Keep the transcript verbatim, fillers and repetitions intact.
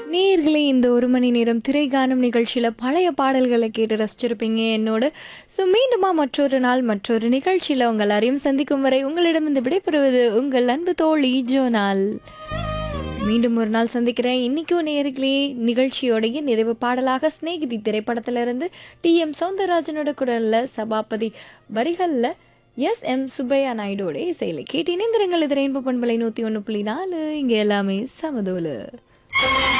நேயர்களே இந்த ஒரு மணி நேரம் திரைகாணும் நிகழ்ச்சியில் பழைய பாடல்களை கேட்டு ரசிச்சிருப்பீங்க என்னோட. ஸோ மீண்டுமா மற்றொரு நாள் மற்றொரு நிகழ்ச்சியில் உங்கள் எல்லாரையும் சந்திக்கும் வரை உங்களிடம் இந்த விடைபெறுவது உங்கள் அன்பு தோழி ஜோனால். மீண்டும் ஒரு நாள் சந்திக்கிறேன். இன்னைக்கும் நேயர்களே நிகழ்ச்சியோடைய நிறைவு பாடலாக ஸ்நேகிதி திரைப்படத்திலிருந்து டி எம் சௌந்தரராஜனோட குரலில் சபாபதி வரிகளில் எஸ் எம் சுப்பையா நாயுடோட இசையில் கேட்டு இணைந்திருங்கள். இது ரெயின்போ பண்பலை நூற்றி ஒன்று புள்ளி நாலு. இங்கே எல்லாமே சமதோலு.